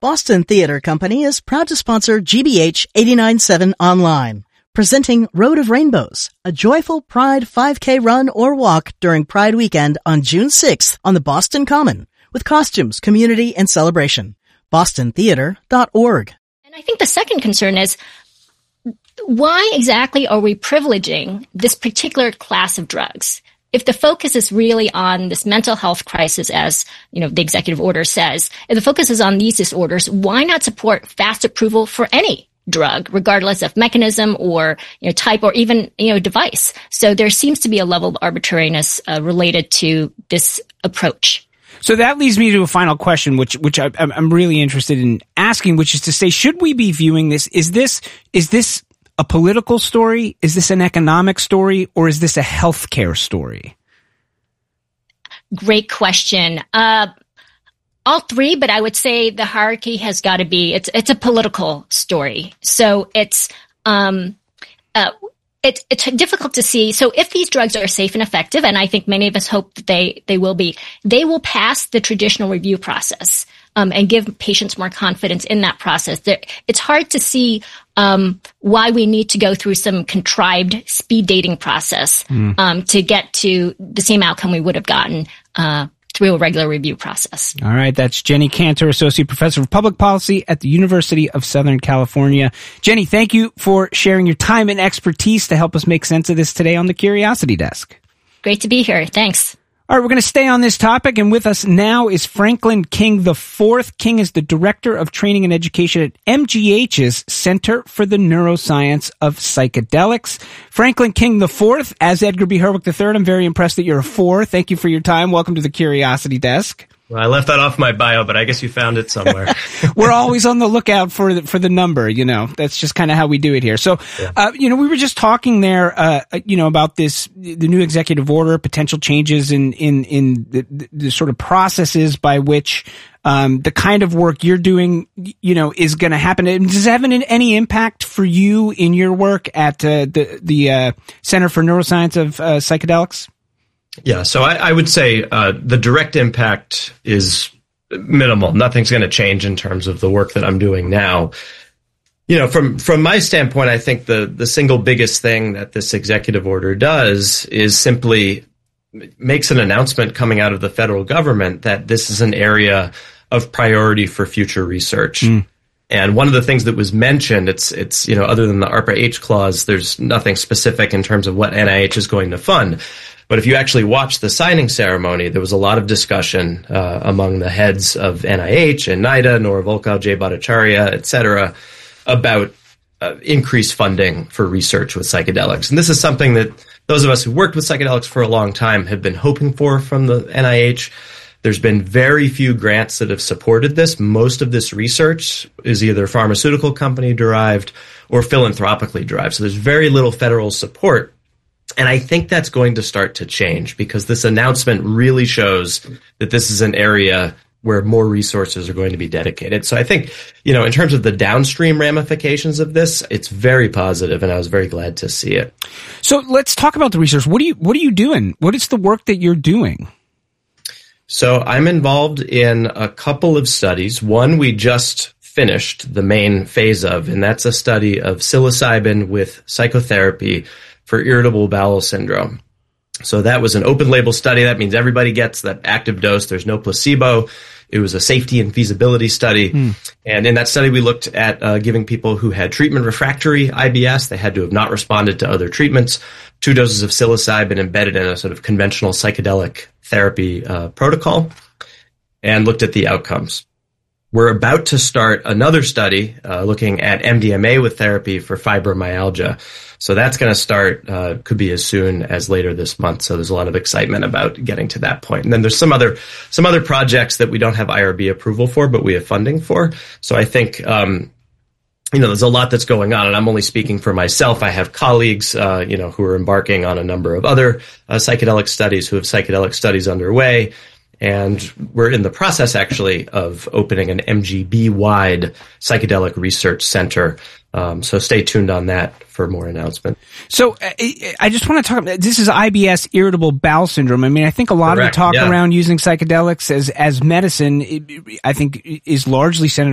Boston Theater Company is proud to sponsor GBH 89.7 Online, presenting Road of Rainbows, a joyful Pride 5K run or walk during Pride Weekend on June 6th on the Boston Common, with costumes, community, and celebration. BostonTheater.org. And I think the second concern is, why exactly are we privileging this particular class of drugs? If the focus is really on this mental health crisis, as the executive order says, if the focus is on these disorders, why not support fast approval for any drug, regardless of mechanism or type or even device? So there seems to be a level of arbitrariness related to this approach. So that leads me to a final question, which I'm really interested in asking, which is to say, should we be viewing this? Is this a political story? Is this an economic story? Or is this a healthcare story? Great question. All three, but I would say the hierarchy has got to be, it's a political story. So it's difficult to see. So if these drugs are safe and effective, and I think many of us hope that they will be, they will pass the traditional review process. And give patients more confidence in that process. It's hard to see why we need to go through some contrived speed dating process to get to the same outcome we would have gotten through a regular review process. All right, that's Jenny Cantor, Associate Professor of Public Policy at the University of Southern California. Jenny, thank you for sharing your time and expertise to help us make sense of this today on the Curiosity Desk. Great to be here. Thanks. All right, we're going to stay on this topic, and with us now is Franklin King IV. King is the Director of Training and Education at MGH's Center for the Neuroscience of Psychedelics. Franklin King IV, as Edgar B. Hurwicz III, I'm very impressed that you're a 4. Thank you for your time. Welcome to the Curiosity Desk. Well, I left that off my bio, but I guess you found it somewhere. We're always on the lookout for the number, That's just kind of how we do it here. So, we were just talking there, about the new executive order, potential changes in the sort of processes by which the kind of work you're doing, is going to happen. Does it have any impact for you in your work at the Center for Neuroscience of Psychedelics? Yeah, so I would say the direct impact is minimal. Nothing's going to change in terms of the work that I'm doing now. From my standpoint, I think the single biggest thing that this executive order does is simply makes an announcement coming out of the federal government that this is an area of priority for future research. And one of the things that was mentioned, it's other than the ARPA-H clause, there's nothing specific in terms of what NIH is going to fund. But if you actually watch the signing ceremony, there was a lot of discussion among the heads of NIH and NIDA, Nora Volkow, Jay Bhattacharya, et cetera, about increased funding for research with psychedelics. And this is something that those of us who worked with psychedelics for a long time have been hoping for from the NIH. There's been very few grants that have supported this. Most of this research is either pharmaceutical company derived or philanthropically derived. So there's very little federal support. And I think that's going to start to change because this announcement really shows that this is an area where more resources are going to be dedicated. So I think, in terms of the downstream ramifications of this, it's very positive, and I was very glad to see it. So let's talk about the research. What are you doing? What is the work that you're doing? So I'm involved in a couple of studies. One we just finished the main phase of, and that's a study of psilocybin with psychotherapy for irritable bowel syndrome. So that was an open label study. That means everybody gets that active dose. There's no placebo. It was a safety and feasibility study. And in that study, we looked at giving people who had treatment refractory IBS. They had to have not responded to other treatments, 2 doses of psilocybin embedded in a sort of conventional psychedelic therapy protocol, and looked at the outcomes. We're about to start another study looking at MDMA with therapy for fibromyalgia. So that's going to start, could be as soon as later this month. So there's a lot of excitement about getting to that point. And then there's some other projects that we don't have IRB approval for, but we have funding for. So I think, there's a lot that's going on, and I'm only speaking for myself. I have colleagues, who are embarking on a number of other psychedelic studies, who have psychedelic studies underway. And we're in the process, actually, of opening an MGB-wide psychedelic research center. So stay tuned on that for more announcement. So I just want to talk about, this is IBS, irritable bowel syndrome. I mean, I think a lot of the talk around using psychedelics as medicine, I think, is largely centered